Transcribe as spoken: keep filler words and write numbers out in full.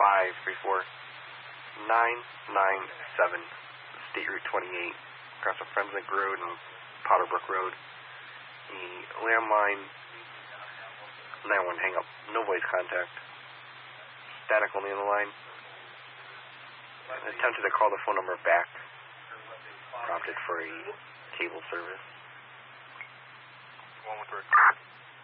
five three four nine nine seven, State Route twenty-eight, across the Friendswick Road and Powderbrook Road. The landline, nine one, hang up, no voice contact. Static only on the line. Attempted to call the phone number back, prompted for a cable service. One with Rick.